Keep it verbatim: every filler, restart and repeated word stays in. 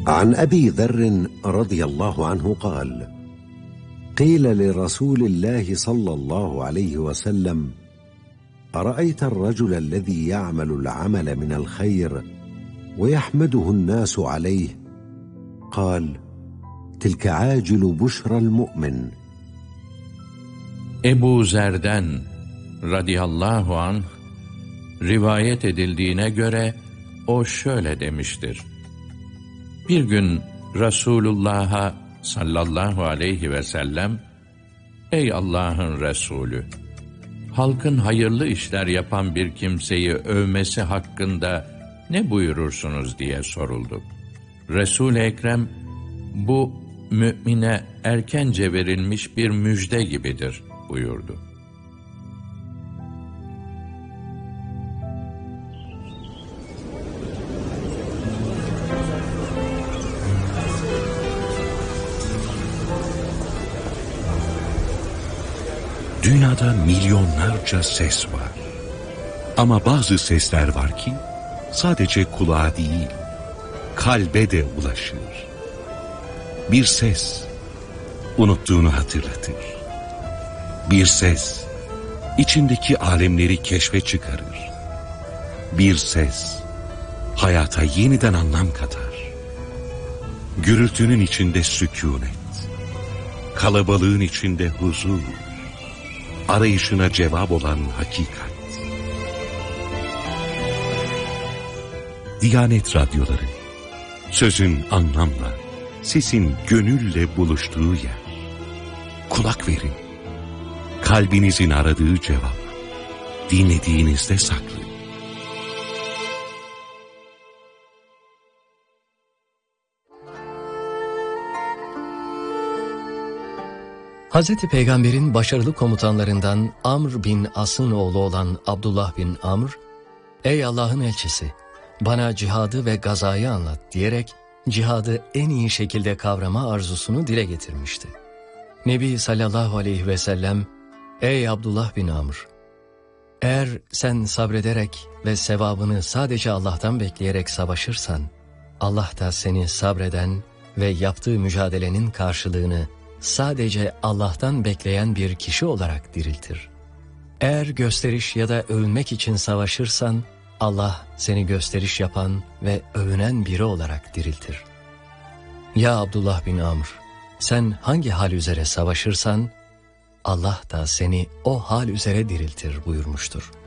عن أبي ذر رضي الله عنه قال: قيل لرسول الله صلى الله عليه وسلم: أرأيت الرجل الذي يعمل العمل من الخير ويحمده الناس عليه؟ قال: تلك عاجل بشرى المؤمن. Ebu Zer'den radıyallahu anh rivayet edildiğine göre o şöyle demiştir: Bir gün Resulullah'a sallallahu aleyhi ve sellem, ey Allah'ın Resulü, halkın hayırlı işler yapan bir kimseyi övmesi hakkında ne buyurursunuz diye soruldu. Resul-i Ekrem, bu mümine erkence verilmiş bir müjde gibidir buyurdu. Dünyada milyonlarca ses var. Ama bazı sesler var ki sadece kulağa değil, kalbe de ulaşır. Bir ses unuttuğunu hatırlatır. Bir ses içindeki alemleri keşfe çıkarır. Bir ses hayata yeniden anlam katar. Gürültünün içinde sükûnet, kalabalığın içinde huzur, arayışına cevap olan hakikat. Diyanet Radyoları, sözün anlamla, sesin gönülle buluştuğu yer. Kulak verin, kalbinizin aradığı cevap, dinlediğinizde saklı. Hazreti Peygamber'in başarılı komutanlarından Amr bin As'ın oğlu olan Abdullah bin Amr, ''Ey Allah'ın elçisi, bana cihadı ve gazayı anlat.'' diyerek cihadı en iyi şekilde kavrama arzusunu dile getirmişti. Nebi sallallahu aleyhi ve sellem, ''Ey Abdullah bin Amr, eğer sen sabrederek ve sevabını sadece Allah'tan bekleyerek savaşırsan, Allah da seni sabreden ve yaptığı mücadelenin karşılığını sadece Allah'tan bekleyen bir kişi olarak diriltir. Eğer gösteriş ya da övünmek için savaşırsan, Allah seni gösteriş yapan ve övünen biri olarak diriltir. Ya Abdullah bin Amr, sen hangi hal üzere savaşırsan, Allah da seni o hal üzere diriltir buyurmuştur.